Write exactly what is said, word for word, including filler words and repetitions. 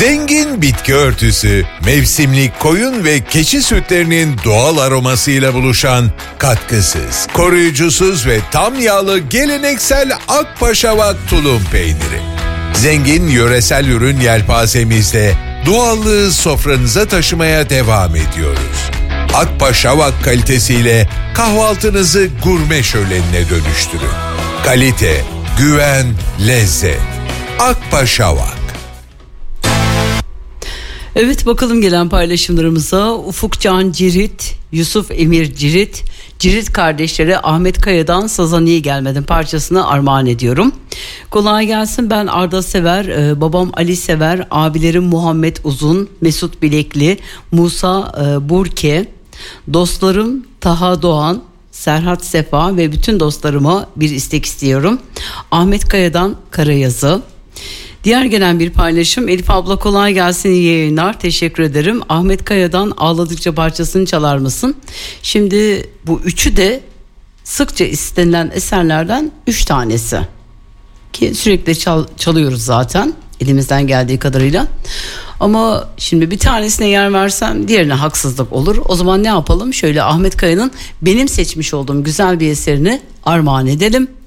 Zengin bitki örtüsü, mevsimlik koyun ve keçi sütlerinin doğal aromasıyla buluşan katkısız, koruyucusuz ve tam yağlı geleneksel Akpaşavak tulum peyniri. Zengin yöresel ürün yelpazemizle doğallığı sofranıza taşımaya devam ediyoruz. Akpaşavak kalitesiyle kahvaltınızı gurme şölenine dönüştürün. Kalite, güven, lezzet. Akpaşavak. Evet, bakalım gelen paylaşımlarımıza. Ufuk Can Cirit, Yusuf Emir Cirit, Cirit kardeşleri Ahmet Kaya'dan Saza Niye Gelmedin parçasını armağan ediyorum. Kolay gelsin, ben Arda Sever, e, babam Ali Sever, abilerim Muhammed Uzun, Mesut Bilekli, Musa e, Burke, dostlarım Taha Doğan, Serhat Sefa ve bütün dostlarıma bir istek istiyorum. Ahmet Kaya'dan Karayazı. Diğer gelen bir paylaşım. Elif abla kolay gelsin, iyi yayınlar, teşekkür ederim. Ahmet Kaya'dan Ağladıkça parçasını çalar mısın? Şimdi bu üçü de sıkça istenilen eserlerden üç tanesi. Ki sürekli çal, çalıyoruz zaten elimizden geldiği kadarıyla. Ama şimdi bir tanesine yer versem diğerine haksızlık olur. O zaman ne yapalım? Şöyle Ahmet Kaya'nın benim seçmiş olduğum güzel bir eserini armağan edelim.